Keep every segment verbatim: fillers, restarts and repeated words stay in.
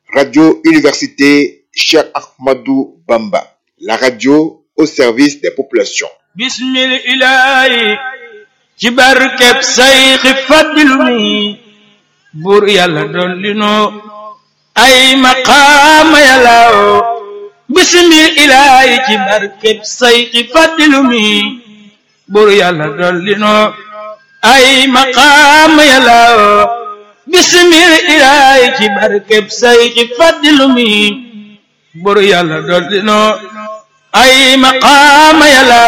Radio Université Cheikh Ahmadou Bamba, la radio au service des populations. Bismillahi ci barkeb Sayxi Fadilu mi buur Yàlla dolli nu ay maqaama Yàlla. Bismillahi ci barkeb Sayxi Fadilu mi buur Yàlla dolli nu ay maqaama Yàlla. Bismillahi ci barkeb Sayxi Fadilu mi buur Yàlla dolli nu ay maqaama Yàlla.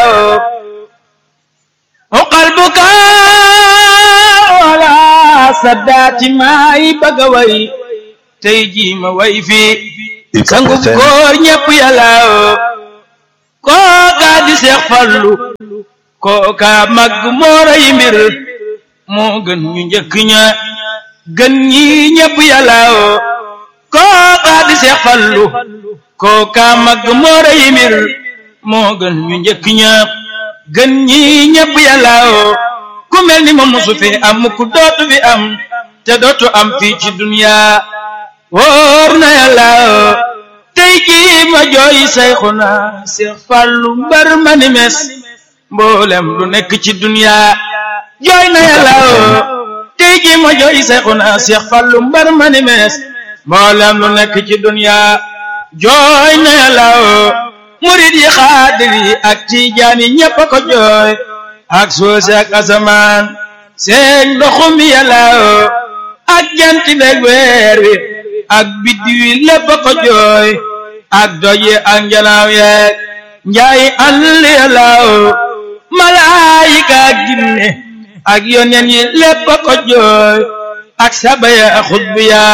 qalbuka wala saddaati maay bëgga way tey jii ma way fi sangu góor ñépp Yàlla. kooka di Seex Fallu kooka mag moora yi mbir moo gën ñu njëkk ña gën ñi ñépp Yàlla. kooka di Seex Fallu kooka mag moora yi mbir moo gën ñu njëkk ña gën ñi ñépp Yàlla. ku mel ni moom musu fi am ku dootu fi am te dootu am fii ci dunya wóor na Yàlla. tey jii ma jooy Sayxuna Seex Fallu mbar ma ni mes mboolem lu nekk ci dunya jooy na Yàlla. tey jii ma jooy Sayxuna Seex Fallu mbar ma ni mes mboolem lu nekk ci dunya jooy na Yàlla. murid yi xaadir yi ak tijaan yi ñépp a ko jooy ak suuf si ak asamaan seen ndoxum Yàlla. ak jant beeg weer wi ak biddi wi lépp a ko jooy ak doj yi ak njanaaw yeeg njaayi àll Yàlla. malaayika ak jinne ak yoneen yi lépp a ko jooy ak sabaya xutbu ya